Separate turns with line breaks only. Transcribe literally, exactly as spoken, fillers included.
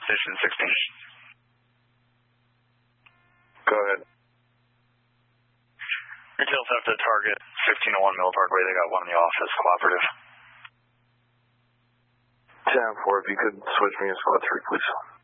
Station sixteen.
Go ahead.
Retail theft at Target, fifteen oh one Miller Parkway. They got one in the office. Cooperative.
ten four, if you could switch me to squad three, please.